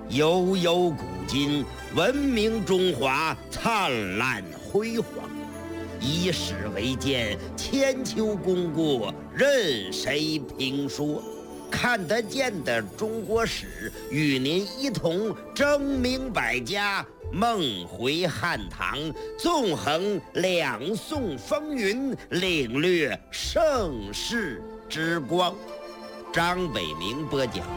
悠悠古今，文明中华灿烂辉煌。以史为鉴，千秋功过任谁评说。看得见的中国史，与您一同争明百家，梦回汉唐，纵横两宋风云，领略盛世之光。张北明播讲。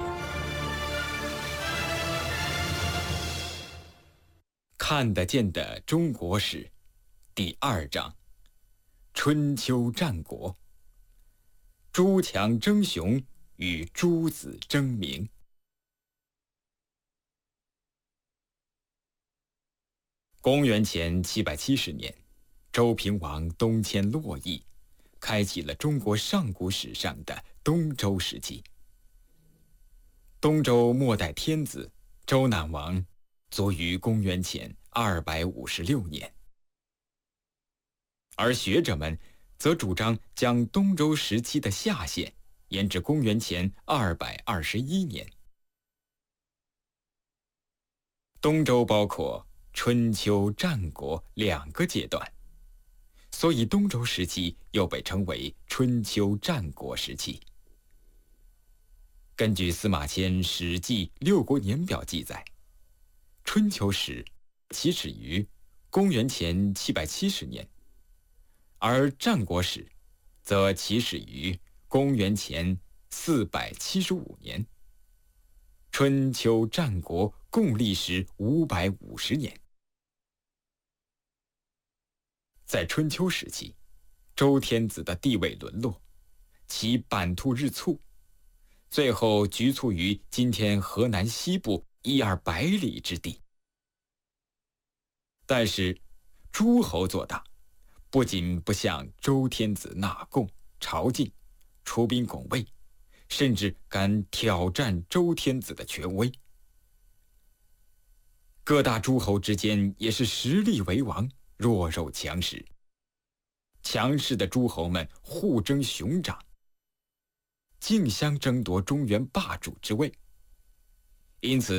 看得见的中国史第2章：春秋战国。诸强争雄与诸子争名。公元前770年，周平王东迁洛邑，开启了中国上古史上的东周时期。东周末代天子周赧王卒于公元前256年，而学者们则主张将东周时期的下限延至公元前221年。东周包括春秋战国2个阶段，所以东周时期又被称为春秋战国时期。根据司马迁《史记·六国年表》记载，春秋时起始于公元前770年，而战国时则起始于公元前475年。春秋战国共历时550年。在春秋时期，周天子的地位沦落，其版图日促，最后局促于今天河南西部100-200里之地。但是诸侯做大，不仅不向周天子纳贡朝觐、出兵拱卫，甚至敢挑战周天子的权威。各大诸侯之间也是实力为王，弱肉强食。强势的诸侯们互争熊掌，竞相争夺中原霸主之位。因此